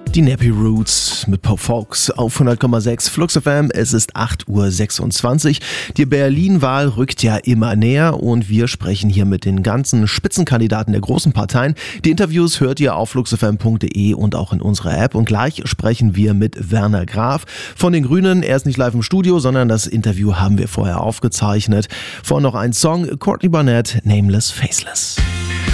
Die Nappy Roots mit Pop Fox auf 100,6 Flux FM. Es ist 8:26 Uhr. Die Berlin-Wahl rückt ja immer näher und wir sprechen hier mit den ganzen Spitzenkandidaten der großen Parteien. Die Interviews hört ihr auf fluxfm.de und auch in unserer App. Und gleich sprechen wir mit Werner Graf von den Grünen. Er ist nicht live im Studio, sondern das Interview haben wir vorher aufgezeichnet. Vorher noch ein Song, Courtney Barnett, Nameless Faceless.